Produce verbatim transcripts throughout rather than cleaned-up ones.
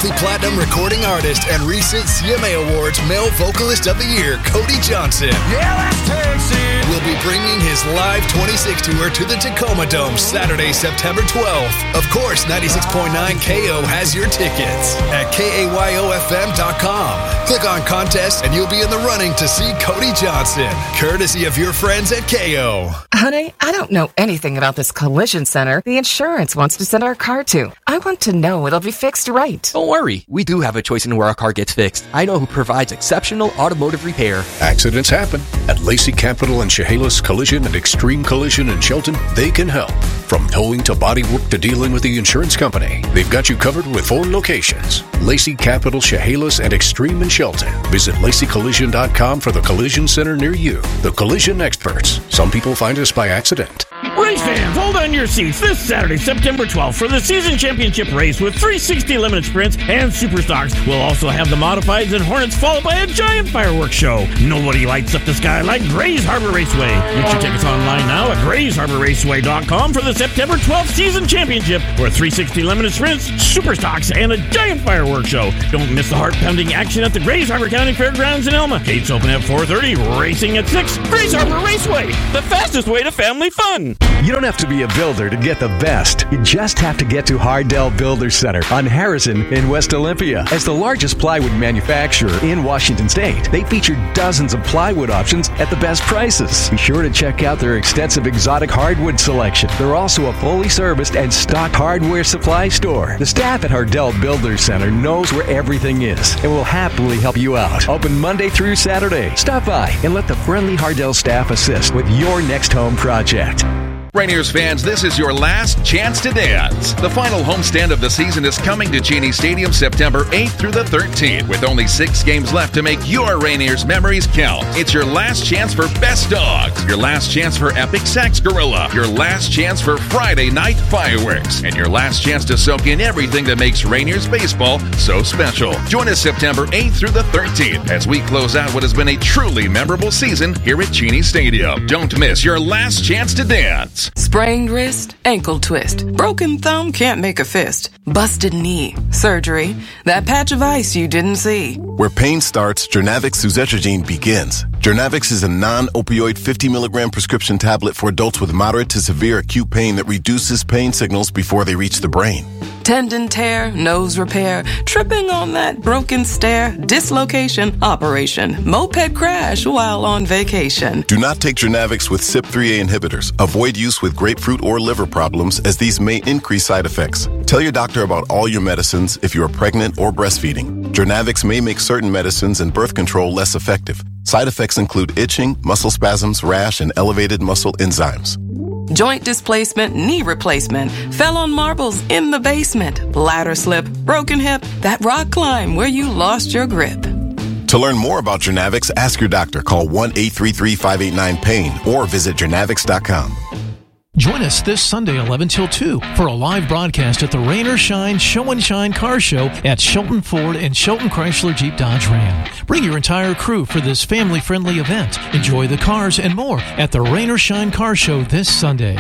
multi-platinum recording artist and recent C M A Awards Male Vocalist of the Year, Cody Johnson, Yeah, let's taste it. will be bringing his live twenty-six tour to the Tacoma Dome Saturday, September twelfth. Of course, ninety-six point nine K O has your tickets at K A Y O F M dot com. Click on contest and you'll be in the running to see Cody Johnson, courtesy of your friends at K O. Honey, I don't know anything about this collision center the insurance wants to send our car to. I want to know it'll be fixed right. Don't worry. We do have a choice in where our car gets fixed. I know who provides exceptional automotive repair. Accidents happen. At Lacey Capital and Chehalis Collision and Extreme Collision in Shelton, they can help. From towing to bodywork to dealing with the insurance company, they've got you covered with four locations. Lacey Capital, Chehalis, and Extreme in Shelton. Visit Lacey Collision dot com for the collision center near you. The collision experts. Some people find us by accident. Race fans, hold on your seats this Saturday, September twelfth for the season championship race with three sixty limited sprints and super stocks. We'll also have the modifieds and Hornets followed by a giant fireworks show. Nobody lights up the sky like Grays Harbor Raceway. Get your tickets online now at Grays Harbor Raceway dot com for the September twelfth season championship for three sixty limited sprints, super stocks, and a giant fireworks show. Don't miss the heart-pounding action at the Grays Harbor County Fairgrounds in Elma. Gates open at four thirty, racing at six. Grays Harbor Raceway, the fastest way to family fun. You don't have to be a builder to get the best. You just have to get to Hardell Builders Center on Harrison in West Olympia. As the largest plywood manufacturer in Washington State, they feature dozens of plywood options at the best prices. Be sure to check out their extensive exotic hardwood selection. They're also a fully serviced and stocked hardware supply store. The staff at Hardell Builders Center knows where everything is and will happily help you out. Open Monday through Saturday. Stop by and let the friendly Hardell staff assist with your next home project. Rainiers fans, this is your last chance to dance. The final homestand of the season is coming to Cheney Stadium September eighth through the thirteenth. With only six games left to make your Rainiers memories count. It's your last chance for Best Dogs, your last chance for Epic Sax Gorilla, your last chance for Friday Night Fireworks, and your last chance to soak in everything that makes Rainiers baseball so special. Join us September eighth through the thirteenth as we close out what has been a truly memorable season here at Cheney Stadium. Don't miss your last chance to dance. Sprained wrist, ankle twist, broken thumb, can't make a fist, busted knee, surgery, that patch of ice you didn't see. Where pain starts, Jernavix Suzetrigine begins. Jernavix is a non-opioid fifty milligram prescription tablet for adults with moderate to severe acute pain that reduces pain signals before they reach the brain. Tendon tear, nose repair, tripping on that broken stair, dislocation, operation, moped crash while on vacation. Do not take Jernavix with C Y P three A inhibitors. Avoid use with grapefruit or liver problems as these may increase side effects. Tell your doctor about all your medicines if you are pregnant or breastfeeding. Jernavix may make certain medicines and birth control less effective. Side effects include itching, muscle spasms, rash, and elevated muscle enzymes. Joint displacement, knee replacement, fell on marbles in the basement, bladder slip, broken hip, that rock climb where you lost your grip. To learn more about Jernavix, ask your doctor. Call one eight three three, five eight nine, pain or visit jernavix dot com. Join us this Sunday, eleven till two, for a live broadcast at the Rain or Shine Show and Shine Car Show at Shelton Ford and Shelton Chrysler Jeep Dodge Ram. Bring your entire crew for this family-friendly event. Enjoy the cars and more at the Rain or Shine Car Show this Sunday.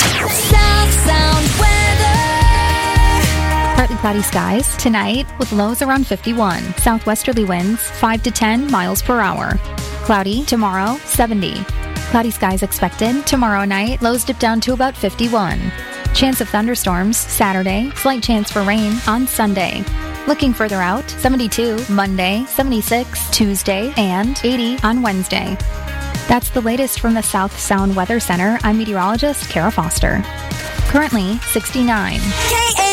South Sound weather. Partly cloudy skies tonight with lows around fifty-one. Southwesterly winds five to ten miles per hour. Cloudy tomorrow, seventy. Cloudy skies expected tomorrow night. Lows dip down to about fifty-one. Chance of thunderstorms Saturday. Slight chance for rain on Sunday. Looking further out, seventy-two Monday, seventy-six Tuesday, and eighty on Wednesday. That's the latest from the South Sound Weather Center. I'm meteorologist Kara Foster. Currently sixty-nine. K A